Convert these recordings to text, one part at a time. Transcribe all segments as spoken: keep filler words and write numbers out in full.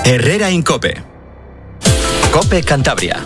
Herrera Incope. Cope Cantabria.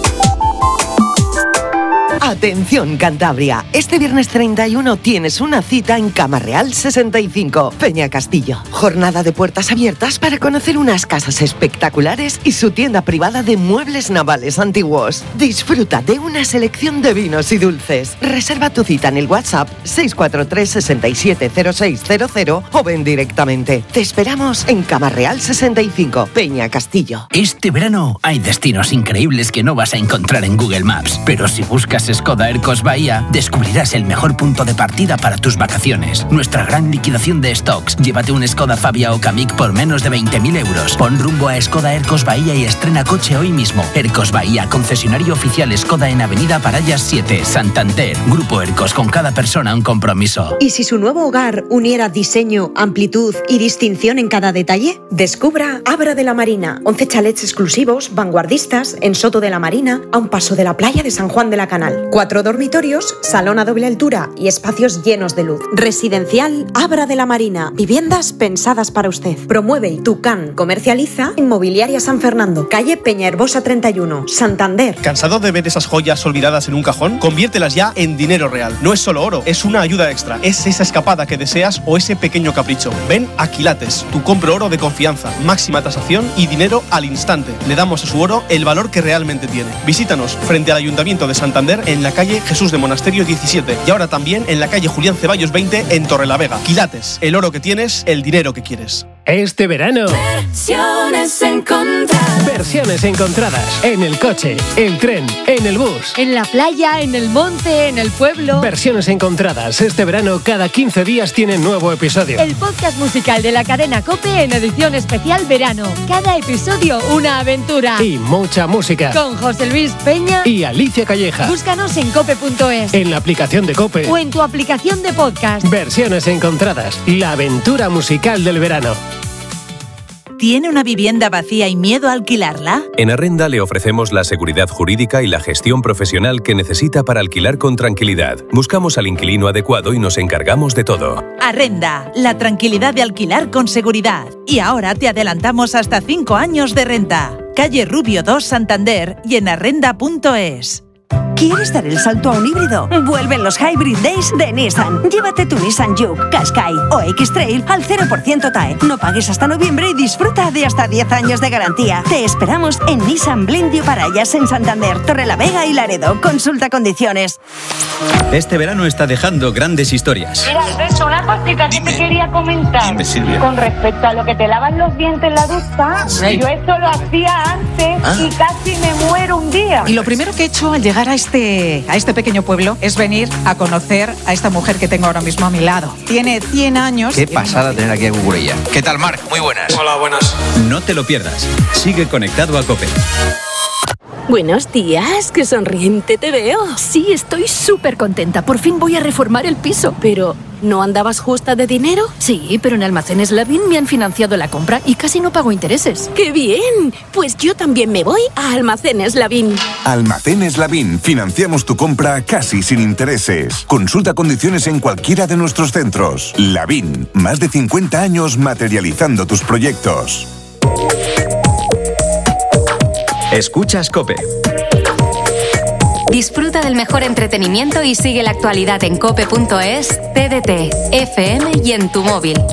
Atención Cantabria, este viernes treinta y uno tienes una cita en Cama Real sesenta y cinco, Peña Castillo. Jornada de puertas abiertas para conocer unas casas espectaculares y su tienda privada de muebles navales antiguos. Disfruta de una selección de vinos y dulces. Reserva tu cita en el WhatsApp seis cuatro tres, seis siete cero seis cero cero o ven directamente. Te esperamos en Cama Real sesenta y cinco, Peña Castillo. Este verano hay destinos increíbles que no vas a encontrar en Google Maps, pero si buscas Skoda Ercos Bahía, descubrirás el mejor punto de partida para tus vacaciones. Nuestra gran liquidación de stocks. Llévate un Skoda Fabia o Kamiq por menos de veinte mil euros. Pon rumbo a Skoda Ercos Bahía y estrena coche hoy mismo. Ercos Bahía, concesionario oficial Skoda en Avenida Parallas siete, Santander. Grupo Ercos, con cada persona un compromiso. ¿Y si su nuevo hogar uniera diseño, amplitud y distinción en cada detalle? Descubra Abra de la Marina. once chalets exclusivos, vanguardistas, en Soto de la Marina, a un paso de la playa de San Juan de la Canal. Cuatro dormitorios, salón a doble altura y espacios llenos de luz. Residencial Abra de la Marina. Viviendas pensadas para usted. Promueve y Tucán comercializa Inmobiliaria San Fernando, calle Peñaherbosa treinta y uno, Santander. ¿Cansado de ver esas joyas olvidadas en un cajón? Conviértelas ya en dinero real. No es solo oro, es una ayuda extra. Es esa escapada que deseas o ese pequeño capricho. Ven a Quilates, tu compro oro de confianza, máxima tasación y dinero al instante. Le damos a su oro el valor que realmente tiene. Visítanos frente al Ayuntamiento de Santander en la calle Jesús de Monasterio diecisiete y ahora también en la calle Julián Ceballos veinte en Torrelavega. Quilates, el oro que tienes, el dinero que quieres. Este verano, versiones encontradas. Versiones encontradas. En el coche, el tren, en el bus. En la playa, en el monte, en el pueblo. Versiones encontradas. Este verano, cada quince días tiene nuevo episodio. El podcast musical de la cadena COPE en edición especial verano. Cada episodio una aventura. Y mucha música. Con José Luis Peña y Alicia Calleja. Búscanos en cope punto es. En la aplicación de COPE. O en tu aplicación de podcast. Versiones encontradas. La aventura musical del verano. ¿Tiene una vivienda vacía y miedo a alquilarla? En Arrenda le ofrecemos la seguridad jurídica y la gestión profesional que necesita para alquilar con tranquilidad. Buscamos al inquilino adecuado y nos encargamos de todo. Arrenda, la tranquilidad de alquilar con seguridad. Y ahora te adelantamos hasta cinco años de renta. Calle Rubio dos, Santander y en arrenda punto es. ¿Quieres dar el salto a un híbrido? Vuelven los Hybrid Days de Nissan. Llévate tu Nissan Juke, Qashqai o X-Trail al cero por ciento T A E. No pagues hasta noviembre y disfruta de hasta diez años de garantía. Te esperamos en Nissan Blindio Parallas en Santander, Torrelavega y Laredo. Consulta condiciones. Este verano está dejando grandes historias. Mira, Alberto, una cosita que te quería comentar. Dime, Silvia. Con respecto a lo que te lavan los dientes en la ducha, Sí. yo esto lo hacía antes Ah. y casi me muero un día. Y lo primero que he hecho al llegar a este, a este pequeño pueblo es venir a conocer a esta mujer que tengo ahora mismo a mi lado. Tiene cien años. Qué pasada tener aquí a Cucurella. ¿Qué tal, Marc? Muy buenas. Hola, buenas. No te lo pierdas. Sigue conectado a COPE. Buenos días, qué sonriente te veo. Sí, estoy súper contenta. Por fin voy a reformar el piso. Pero, ¿no andabas justa de dinero? Sí, pero en Almacenes Lavín me han financiado la compra y casi no pago intereses. ¡Qué bien! Pues yo también me voy a Almacenes Lavín. Almacenes Lavín. Financiamos tu compra casi sin intereses. Consulta condiciones en cualquiera de nuestros centros. Lavín. Más de cincuenta años materializando tus proyectos. Escuchas COPE. Disfruta del mejor entretenimiento y sigue la actualidad en cope punto es, T D T, F M y en tu móvil.